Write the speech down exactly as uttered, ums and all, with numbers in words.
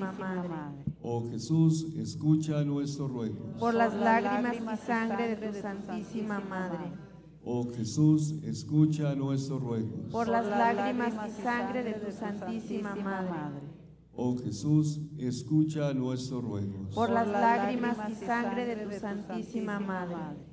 Santísima Madre. Oh Jesús, escucha nuestros ruegos. Por las lágrimas y sangre de tu Santísima Madre. Oh Jesús, escucha nuestros ruegos. Por las lágrimas y sangre de tu Santísima Madre. Oh Jesús, escucha nuestros ruegos. Por las lágrimas y sangre de tu Santísima Madre.